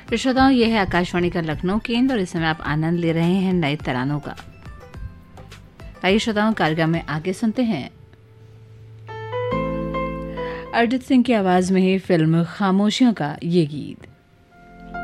तो श्रोताओं, यह है आकाशवाणी का लखनऊ केंद्र और इस समय आप आनंद ले रहे हैं नए तरानों का। आइए श्रोताओं, कार्यक्रम में आगे सुनते हैं अरिजीत सिंह की आवाज में ही फिल्म खामोशियों का ये गीत।